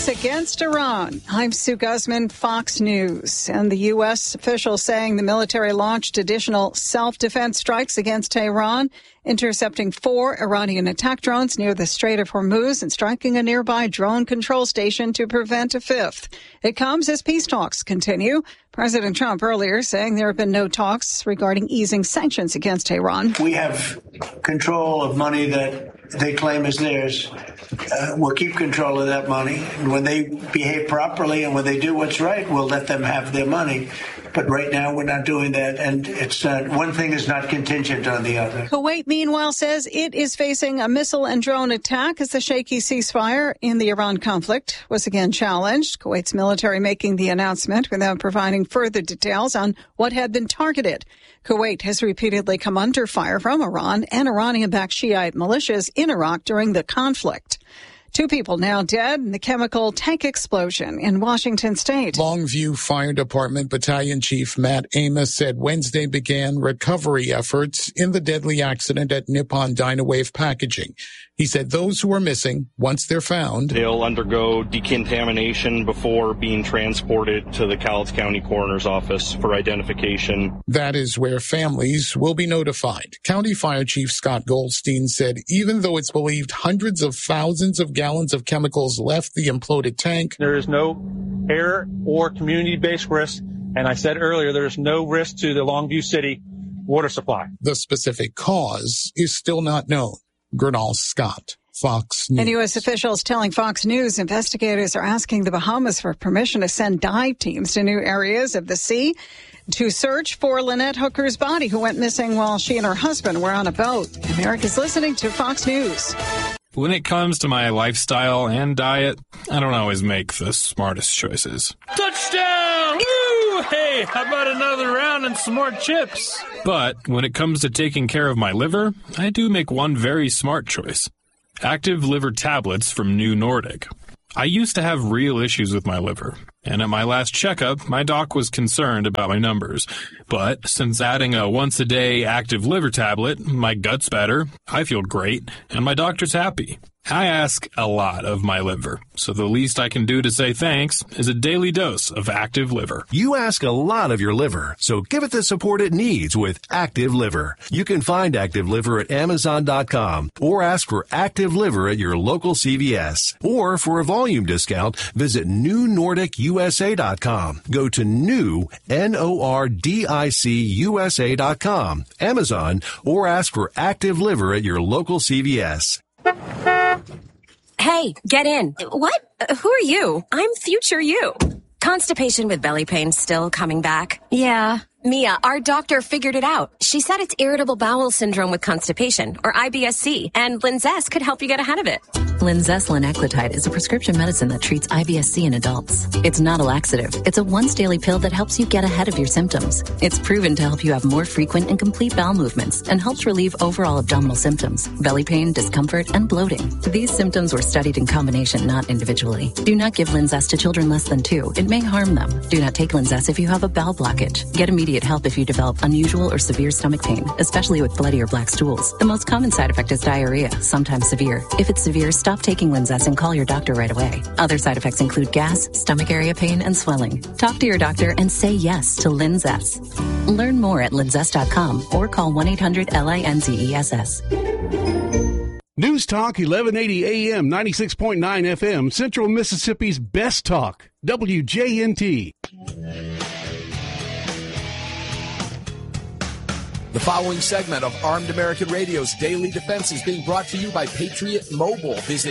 against Iran. I'm Sue Guzman, Fox News. And the U.S. officials saying the military launched additional self-defense strikes against Tehran, intercepting 4 Iranian attack drones near the Strait of Hormuz and striking a nearby drone control station to prevent a 5th. It comes as peace talks continue. President Trump earlier saying there have been no talks regarding easing sanctions against Tehran. We have control of money that they claim is theirs. We'll keep control of that money. And when they behave properly and when they do what's right, we'll let them have their money. But right now, we're not doing that. And it's one thing is not contingent on the other. Kuwait, meanwhile, says it is facing a missile and drone attack as the shaky ceasefire in the Iran conflict was again challenged. Kuwait's military making the announcement without providing further details on what had been targeted. Kuwait has repeatedly come under fire from Iran and Iranian-backed Shiite militias in Iraq during the conflict. 2 people now dead in the chemical tank explosion in Washington state. Longview Fire Department Battalion Chief Matt Amos said Wednesday began recovery efforts in the deadly accident at Nippon Dynawave Packaging. He said those who are missing, once they're found, they'll undergo decontamination before being transported to the Cowlitz County Coroner's Office for identification. That is where families will be notified. County Fire Chief Scott Goldstein said even though it's believed hundreds of thousands of gallons of chemicals left the imploded tank, there is no air or community-based risk. And I said earlier, there is no risk to the Longview City water supply. The specific cause is still not known. Gernal Scott, Fox News. And U.S. officials telling Fox News investigators are asking the Bahamas for permission to send dive teams to new areas of the sea to search for Lynette Hooker's body, who went missing while she and her husband were on a boat. America's listening to Fox News. When it comes to my lifestyle and diet, I don't always make the smartest choices. Touchdown! Woo! Hey, how about another round and some more chips? But when it comes to taking care of my liver, I do make one very smart choice. Active liver tablets from New Nordic. I used to have real issues with my liver, and at my last checkup, my doc was concerned about my numbers. But since adding a once-a-day active liver tablet, my gut's better, I feel great, and my doctor's happy. I ask a lot of my liver, so the least I can do to say thanks is a daily dose of Active Liver. You ask a lot of your liver, so give it the support it needs with Active Liver. You can find Active Liver at Amazon.com or ask for Active Liver at your local CVS. Or for a volume discount, visit NewNordicUSA.com. Go to new, NORDICUSA.com, Amazon, or ask for Active Liver at your local CVS. Hey, get in. What? Who are you? I'm future you. Constipation with belly pain still coming back? Yeah. Mia, our doctor figured it out. She said it's irritable bowel syndrome with constipation, or IBS-C, and Linzess could help you get ahead of it. Linzess linaclotide is a prescription medicine that treats IBS-C in adults. It's not a laxative. It's a once-daily pill that helps you get ahead of your symptoms. It's proven to help you have more frequent and complete bowel movements and helps relieve overall abdominal symptoms, belly pain, discomfort, and bloating. These symptoms were studied in combination, not individually. Do not give Linzess to children less than 2. It may harm them. Do not take Linzess if you have a bowel blockage. Get immediate help if you develop unusual or severe stomach pain, especially with bloody or black stools. The most common side effect is diarrhea, sometimes severe. If it's severe, stop taking Linzess and call your doctor right away. Other side effects include gas, stomach area pain, and swelling. Talk to your doctor and say yes to Linzess. Learn more at linzess.com or call 1-800-LINZESS. News Talk 1180 AM 96.9 FM, Central Mississippi's best talk, WJNT. The following segment of Armed American Radio's Daily Defense is being brought to you by Patriot Mobile. Visit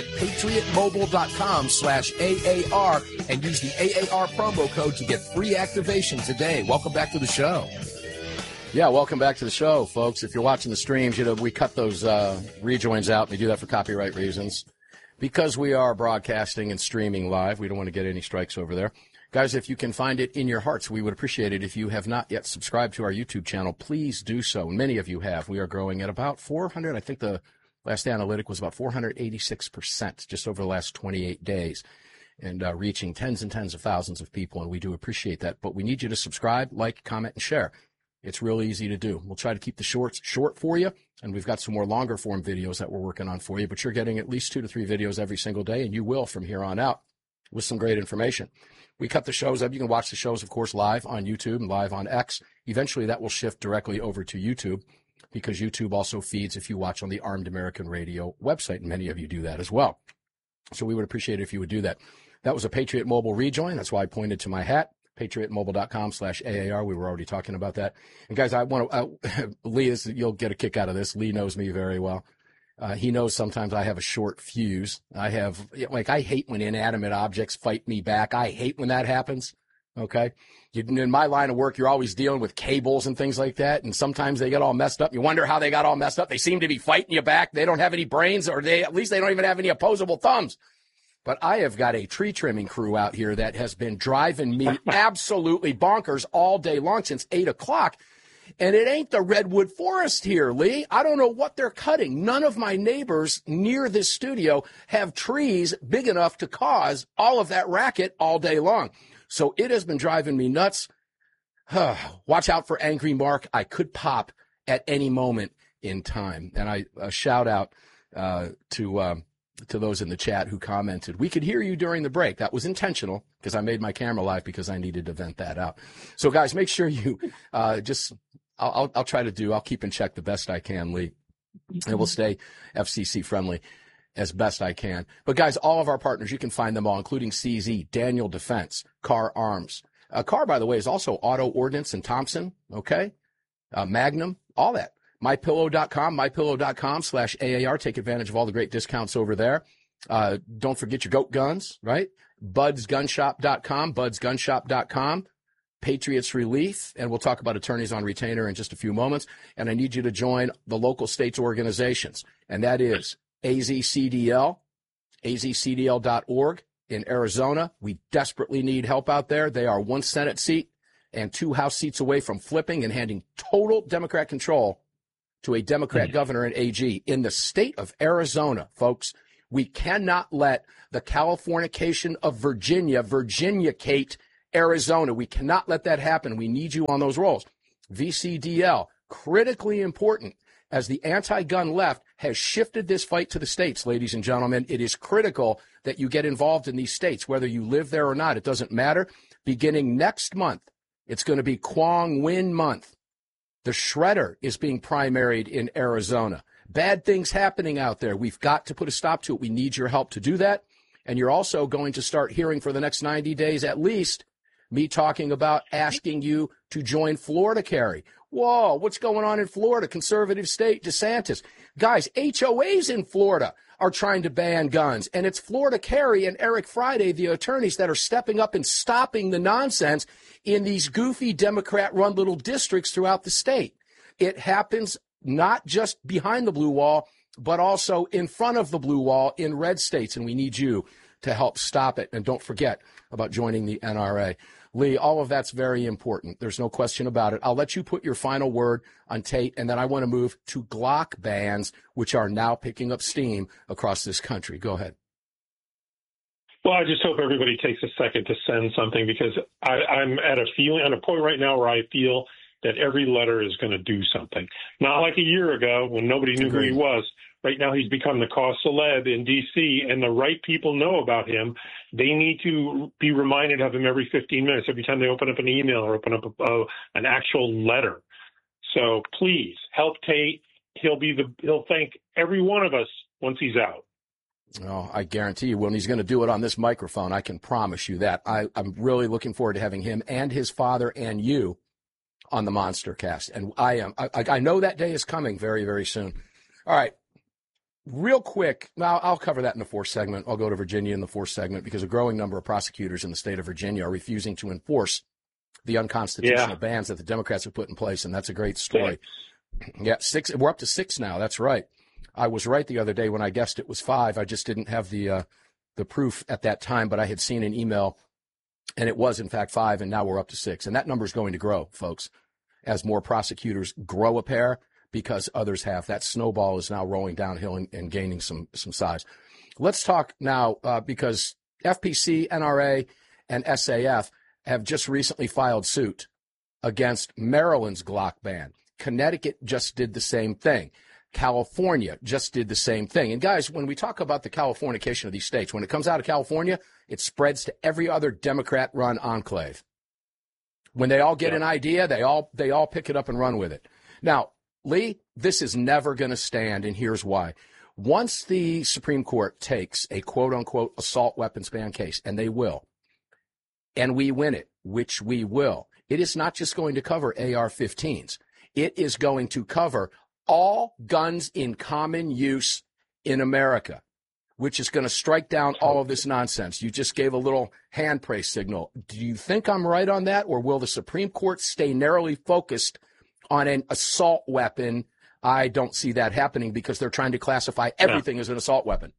patriotmobile.com/AAR and use the AAR promo code to get free activation today. Welcome back to the show. Yeah, welcome back to the show, folks. If you're watching the streams, we cut those rejoins out. We do that for copyright reasons. Because we are broadcasting and streaming live, we don't want to get any strikes over there. Guys, if you can find it in your hearts, we would appreciate it. If you have not yet subscribed to our YouTube channel, please do so. And many of you have. We are growing at about 400. I think the last analytic was about 486% just over the last 28 days. And reaching tens and tens of thousands of people, and we do appreciate that. But we need you to subscribe, like, comment, and share. It's real easy to do. We'll try to keep the shorts short for you, and we've got some more longer form videos that we're working on for you. But you're getting at least 2 to 3 videos every single day, and you will from here on out. with some great information. We cut the shows up. You can watch the shows, of course, live on YouTube and live on X. Eventually, that will shift directly over to YouTube because YouTube also feeds if you watch on the Armed American Radio website, and many of you do that as well. So we would appreciate it if you would do that. That was a Patriot Mobile rejoin. That's why I pointed to my hat, patriotmobile.com/AAR. We were already talking about that. And guys, I want to, Lee, you'll get a kick out of this. Lee knows me very well. He knows sometimes I have a short fuse. I hate when inanimate objects fight me back. I hate when that happens. Okay. In my line of work, you're always dealing with cables and things like that. And sometimes they get all messed up. You wonder how they got all messed up. They seem to be fighting you back. They don't have any brains, or at least they don't even have any opposable thumbs. But I have got a tree trimming crew out here that has been driving me absolutely bonkers all day long since 8 o'clock. And it ain't the redwood forest here, Lee. I don't know what they're cutting. None of my neighbors near this studio have trees big enough to cause all of that racket all day long. So it has been driving me nuts. Watch out for Angry Mark. I could pop at any moment in time. And a shout out to those in the chat who commented. We could hear you during the break. That was intentional because I made my camera live because I needed to vent that out. So, guys, make sure you I'll try to I'll keep in check the best I can, Lee. And we'll stay FCC friendly as best I can. But, guys, all of our partners, you can find them all, including CZ, Daniel Defense, Carr Arms. Carr, by the way, is also Auto Ordnance and Thompson, okay? Magnum, all that. MyPillow.com, MyPillow.com/AAR. Take advantage of all the great discounts over there. Don't forget your goat guns, right? BudsGunshop.com, BudsGunshop.com. Patriots Relief, and we'll talk about attorneys on retainer in just a few moments. And I need you to join the local states organizations, and that is AZCDL, azcdl.org in Arizona. We desperately need help out there. They are 1 Senate seat and 2 House seats away from flipping and handing total Democrat control to a Democrat governor and AG in the state of Arizona, folks. We cannot let the Californication of Virginia-cate Arizona. We cannot let that happen. We need you on those rolls. VCDL, critically important as the anti-gun left has shifted this fight to the states, ladies and gentlemen. It is critical that you get involved in these states, whether you live there or not. It doesn't matter. Beginning next month, it's going to be Quang Nguyen month. The Shredder is being primaried in Arizona. Bad things happening out there. We've got to put a stop to it. We need your help to do that. And you're also going to start hearing for the next 90 days at least me talking about asking you to join Florida Carry. Whoa, what's going on in Florida? Conservative state, DeSantis. Guys, HOAs in Florida are trying to ban guns. And it's Florida Carry and Eric Friday, the attorneys, that are stepping up and stopping the nonsense in these goofy Democrat-run little districts throughout the state. It happens not just behind the blue wall, but also in front of the blue wall in red states. And we need you to help stop it. And don't forget about joining the NRA. Lee, all of that's very important. There's no question about it. I'll let you put your final word on Tate, and then I want to move to Glock bans, which are now picking up steam across this country. Go ahead. Well, I just hope everybody takes a second to send something, because I'm at a point right now where I feel that every letter is going to do something. Not like a year ago when nobody knew who he was. Right now, he's become the cause celeb in D.C., and the right people know about him. They need to be reminded of him every 15 minutes, every time they open up an email or open up an actual letter. So please help Tate. He'll thank every one of us once he's out. Oh, I guarantee you, when he's going to do it on this microphone, I can promise you that. I'm really looking forward to having him and his father and you on the Monster Cast. And I know that day is coming very, very soon. All right. Real quick, now I'll cover that in the fourth segment. I'll go to Virginia in the fourth segment, because a growing number of prosecutors in the state of Virginia are refusing to enforce the unconstitutional bans that the Democrats have put in place, and that's a great story. Yeah, 6. We're up to 6 now. That's right. I was right the other day when I guessed it was 5. I just didn't have the proof at that time, but I had seen an email, and it was, in fact, 5, and now we're up to 6. And that number is going to grow, folks, as more prosecutors grow a pair, because others have. That snowball is now rolling downhill and gaining some size. Let's talk now, because FPC, NRA, and SAF have just recently filed suit against Maryland's Glock ban. Connecticut just did the same thing. California just did the same thing. And guys, when we talk about the Californication of these states, when it comes out of California, it spreads to every other Democrat-run enclave. When they all get an idea, they all pick it up and run with it. Now, Lee, this is never going to stand, and here's why. Once the Supreme Court takes a quote-unquote assault weapons ban case, and they will, and we win it, which we will, it is not just going to cover AR-15s. It is going to cover all guns in common use in America, which is going to strike down all of this nonsense. You just gave a little hand praise signal. Do you think I'm right on that, or will the Supreme Court stay narrowly focused on an assault weapon? I don't see that happening because they're trying to classify everything as an assault weapon.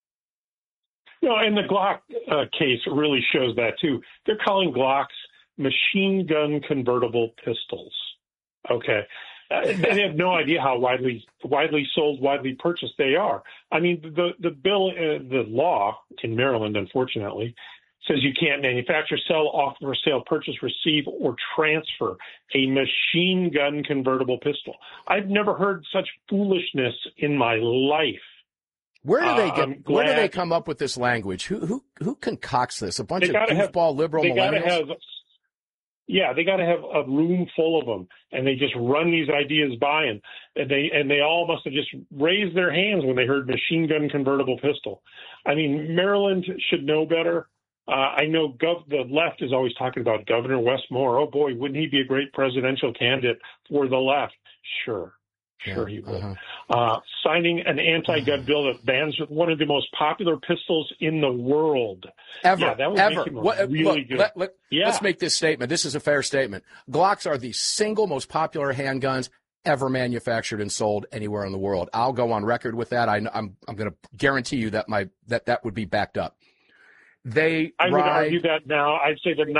No, and the Glock case really shows that, too. They're calling Glocks machine gun convertible pistols. Okay. They have no idea how widely sold, widely purchased they are. I mean, the bill, the law in Maryland, unfortunately, says you can't manufacture, sell, offer for sale, purchase, receive, or transfer a machine gun convertible pistol. I've never heard such foolishness in my life. Where do they come up with this language? Who concocts this? A bunch of goofball liberal millennials? They got to have a room full of them, and they just run these ideas by, and they all must have just raised their hands when they heard machine gun convertible pistol. I mean, Maryland should know better. I know the left is always talking about Governor Wes Moore. Oh boy, wouldn't he be a great presidential candidate for the left? Sure he would. Signing an anti-gun bill that bans one of the most popular pistols in the world. Ever. Yeah, that would make him really good. Let's make this statement. This is a fair statement. Glocks are the single most popular handguns ever manufactured and sold anywhere in the world. I'll go on record with that. I'm going to guarantee you that that would be backed up. I would argue that now. I'd say that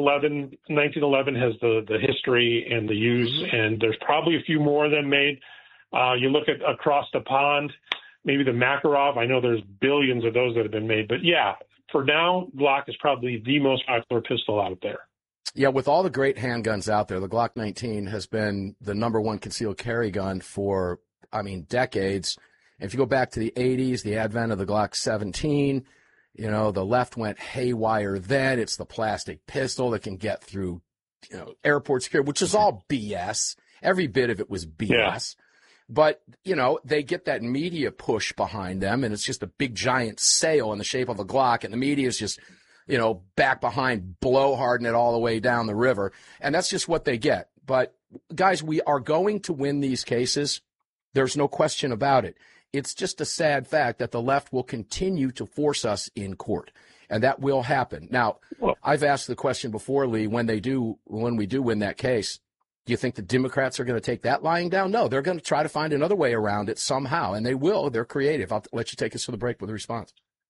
1911 has the history and the use, and there's probably a few more of them made. You look at across the pond, maybe the Makarov. I know there's billions of those that have been made. But, yeah, for now, Glock is probably the most popular pistol out there. Yeah, with all the great handguns out there, the Glock 19 has been the number one concealed carry gun for, decades. And if you go back to the 80s, the advent of the Glock 17, the left went haywire then. It's the plastic pistol that can get through, airport security, which is all BS. Every bit of it was BS. Yeah. But, they get that media push behind them, and it's just a big, giant sail in the shape of a Glock, and the media is just, back behind, blowharding it all the way down the river. And that's just what they get. But, guys, we are going to win these cases. There's no question about it. It's just a sad fact that the left will continue to force us in court, and that will happen. Now, I've asked the question before, Lee, when we do win that case, do you think the Democrats are going to take that lying down? No, they're going to try to find another way around it somehow, and they will. They're creative. I'll let you take us to the break with a response.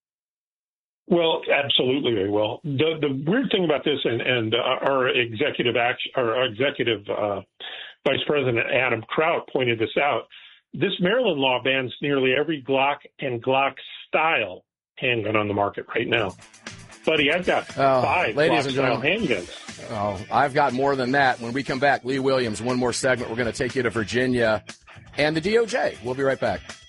Well, absolutely they will. The weird thing about this, and our executive Vice President Adam Kraut pointed this out, this Maryland law bans nearly every Glock and Glock-style handgun on the market right now. Buddy, I've got 5 Glock-style handguns. Oh, I've got more than that. When we come back, Lee Williams, one more segment. We're going to take you to Virginia and the DOJ. We'll be right back.